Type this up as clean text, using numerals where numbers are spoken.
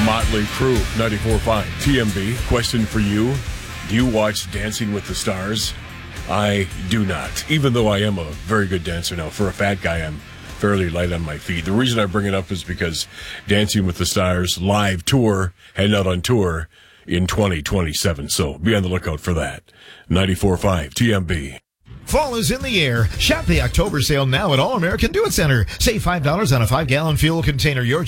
Motley Crue, 94.5 TMB. Question for you. Do you watch Dancing with the Stars? I do not. Even though I am a very good dancer now. For a fat guy, I'm fairly light on my feet. The reason I bring it up is because Dancing with the Stars live tour, heading out on tour in 2027. So be on the lookout for that. 94.5 TMB. Fall is in the air. Shop the October sale now at All American Do It Center. Save $5 on a 5-gallon fuel container. Your